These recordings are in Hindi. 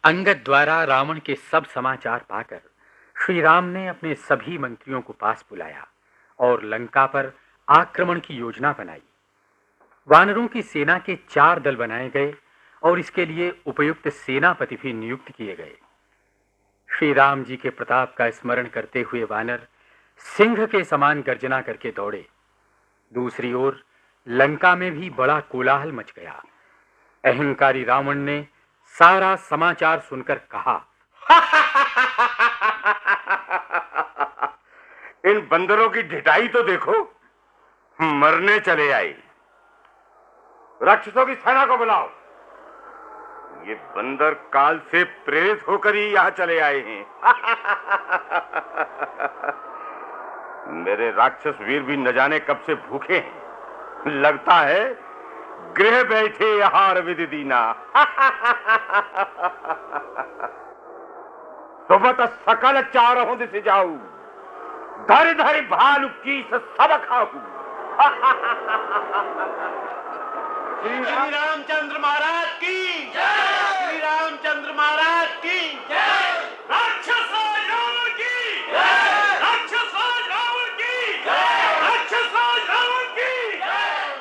अंगद द्वारा रावण के सब समाचार पाकर श्री राम ने अपने सभी मंत्रियों को पास बुलाया और लंका पर आक्रमण की योजना बनाई। वानरों की सेना के 4 दल बनाए गए और इसके लिए उपयुक्त सेनापति भी नियुक्त किए गए। श्री राम जी के प्रताप का स्मरण करते हुए वानर सिंह के समान गर्जना करके दौड़े। दूसरी ओर लंका में भी बड़ा कोलाहल मच गया। अहंकारी रावण ने सारा समाचार सुनकर कहा, इन बंदरों की ढिठाई तो देखो, मरने चले आए। राक्षसों की सेना को बुलाओ। ये बंदर काल से प्रेरित होकर ही यहां चले आए हैं। मेरे राक्षस वीर भी न जाने कब से भूखे हैं। लगता है गृह बैठे आहार विधि दीना। सुबह सकल चारों दिस जाऊ, धरि धरि भालू की सब खाऊ। श्री रामचंद्र महाराज की जय। श्री रामचंद्र महाराज की जय। राक्षस रावण की जय। राक्षस रावण की जय। राक्षस रावण की जय।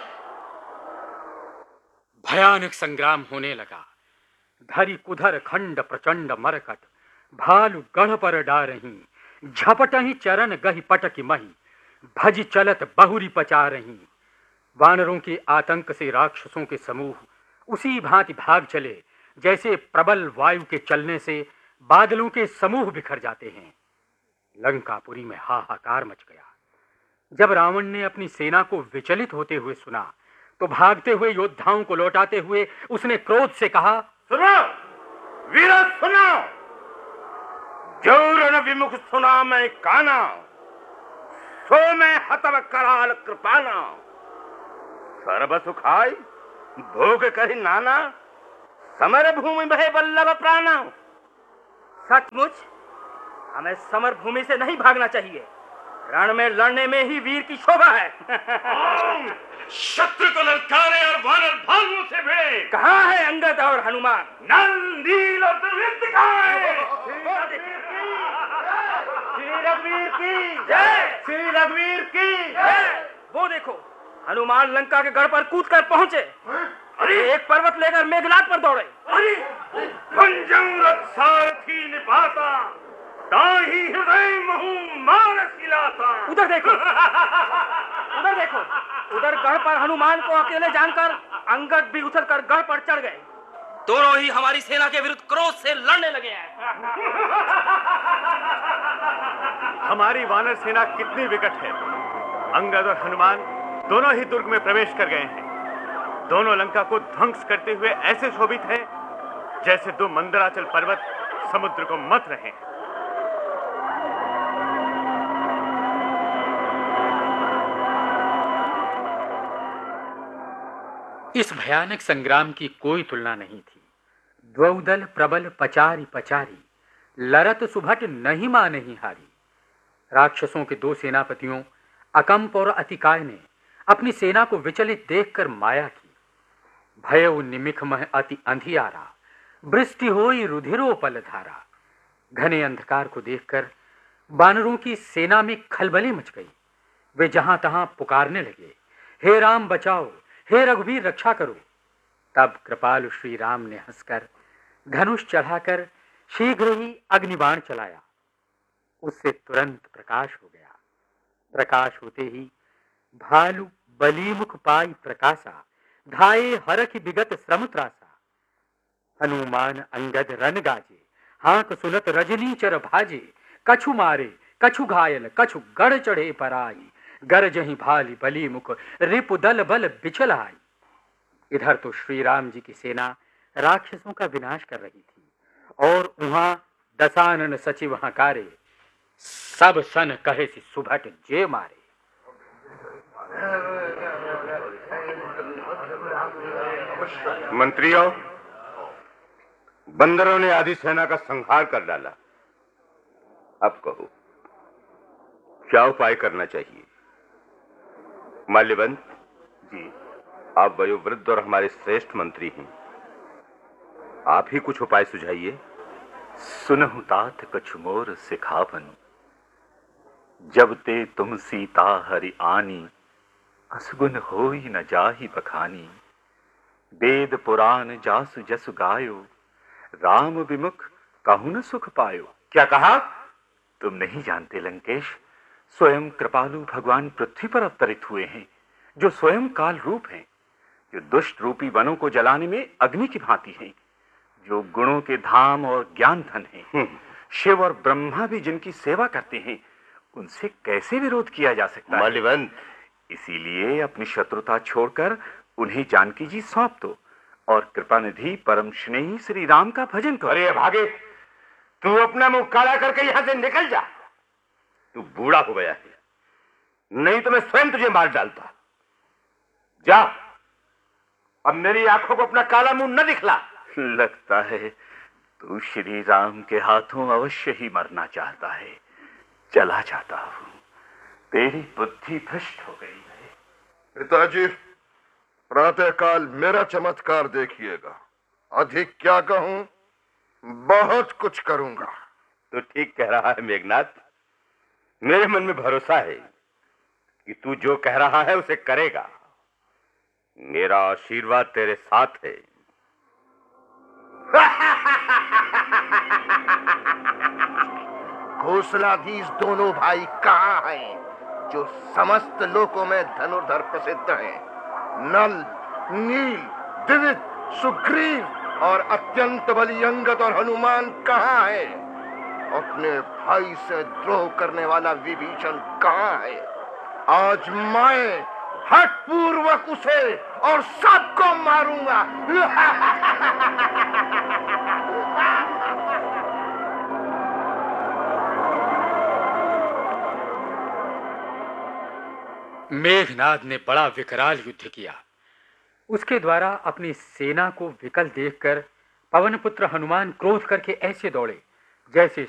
भयानक संग्राम होने लगा। धरि कुधर खंड प्रचंड मरकट, भालू गढ़ पर डारही, झपटही चरण गहि पटकी मही, भज चलत बहुरी पचा रही। वानरों के आतंक से राक्षसों के समूह उसी भांति भाग चले जैसे प्रबल वायु के चलने से बादलों के समूह बिखर जाते हैं। लंकापुरी में हाहाकार मच गया। जब रावण ने अपनी सेना को विचलित होते हुए सुना तो भागते हुए योद्धाओं को लौटाते हुए उसने क्रोध से कहा, सुनो वीरो, सुनो। जो रण विमुख सुना मैं काना, सो मैं हतव कराल कृपाना। सर्व सुखाय भोग करि नाना, समर भूमि बहे बल्लभ प्राणा। सचमुच हमें समर भूमि से नहीं भागना चाहिए। रण में लड़ने में ही वीर की शोभा है। शत्रु को ललकारे और वानर भालुओं से भिड़े। कहाँ है अंगद और हनुमान? नल नील और दुर्विध कहाँ है? श्री रघुवीर की जय। श्री रघुवीर की जय। वो देखो, हनुमान लंका के गढ़ पर कूदकर पहुंचे। अरे एक पर्वत लेकर मेघनाद पर दौड़े। अरे पंजंग सारथी निभाता, ताही हृदय महू मानस हिलाता। उधर देखो, उधर देखो, उधर गढ़ पर हनुमान को अकेले जानकर अंगद भी उछलकर गढ़ पर चढ़ गए। दोनों ही हमारी सेना के विरुद्ध क्रोध से लड़ने लगे हैं। हमारी वानर सेना कितनी विकट है। अंगद और हनुमान दोनों ही दुर्ग में प्रवेश कर गए हैं। दोनों लंका को ध्वंस करते हुए ऐसे शोभित हैं जैसे 2 मंदराचल पर्वत समुद्र को मथ रहे हैं। इस भयानक संग्राम की कोई तुलना नहीं थी। द्वौदल प्रबल पचारी पचारी, लरत सुभट नहीं मां नहीं हारी। राक्षसों के 2 सेनापतियों अकंप और अतिकाय ने अपनी सेना को विचलित देखकर माया की। भयउ निमिख मह अति अंधियारा, वृष्टि होई रुधिरोपल धारा। घने अंधकार को देखकर वानरों की सेना में खलबली मच गई। वे जहां तहां पुकारने लगे, हे राम बचाओ, हे रघुवीर रक्षा करो। तब कृपालु श्री राम ने हंसकर धनुष चढ़ाकर शीघ्र ही अग्निबाण चलाया। उससे तुरंत प्रकाश हो गया। प्रकाश होते ही भालू बलीमुख पाई प्रकाशा, धाये हरख विगत श्रम त्रासा। हनुमान अंगद रन गाजे, हाक सुनत रजनीचर भाजे। कछु मारे कछु घायल, कछु गढ़ चढ़े पराई। गरजही भाली बलीमुख, रिपु दल बल बिछल आई। इधर तो श्री राम जी की सेना राक्षसों का विनाश कर रही थी और वहां दशानन सचिव हकारे, सब सन कहे सी सुभट जे मारे। मंत्रियों, बंदरों ने आधी सेना का संहार कर डाला। अब कहो क्या उपाय करना चाहिए? माल्यवंत जी, आप वयोवृद्ध और हमारे श्रेष्ठ मंत्री हैं। आप ही कुछ उपाय सुझाइए। सुनहु तात कछु मोर सिखावन, जब ते तुम सीता हरि आनी, असगुन होई न जाहि बखानी। वेद पुराण जासु जसु गायो, राम विमुख कहु न सुख पायो। क्या कहा? तुम नहीं जानते लंकेश, स्वयं कृपालु भगवान पृथ्वी पर अवतरित हुए हैं, जो स्वयं काल रूप हैं, जो दुष्ट रूपी वनों को जलाने में अग्नि की भांति हैं, जो गुणों के धाम और ज्ञान धन हैं। शिव और ब्रह्मा भी जिनकी सेवा करते हैं, उनसे कैसे विरोध किया जा सकता है? माल्यवंत, इसीलिए अपनी शत्रुता छोड़कर उन्हें जानकी जी सौंप दो और कृपानिधि परम स्नेही श्री राम का भजन करो। अरे भागे, तू अपना मुंह काला करके यहां से निकल जा। तू बूढ़ा हो गया है, नहीं तो मैं स्वयं तुझे मार डालता। जा, अब मेरी आंखों को अपना काला मुंह न दिखला। लगता है तू श्री राम के हाथों अवश्य ही मरना चाहता है। चला जाता हूं, तेरी बुद्धि भ्रष्ट हो गई है। पिताजी, प्रातःकाल मेरा चमत्कार देखिएगा। अधिक क्या कहूं, बहुत कुछ करूंगा। तो ठीक कह रहा है मेघनाथ, मेरे मन में भरोसा है कि तू जो कह रहा है उसे करेगा। मेरा आशीर्वाद तेरे साथ है। घोषणाधीश दोनों भाई कहाँ हैं, जो समस्त लोकों में धनुर्धर प्रसिद्ध हैं? नल, नील, दिविज, सुग्रीव और अत्यंत बली अंगद और हनुमान कहाँ है? अपने भाई से द्रोह करने वाला विभीषण कहाँ है? आज मैं हठ पूर्वक उसे और सबको मारूंगा। मेघनाद ने बड़ा विकराल युद्ध किया। उसके द्वारा अपनी सेना को विकल देखकर पवनपुत्र हनुमान क्रोध करके ऐसे दौड़े जैसे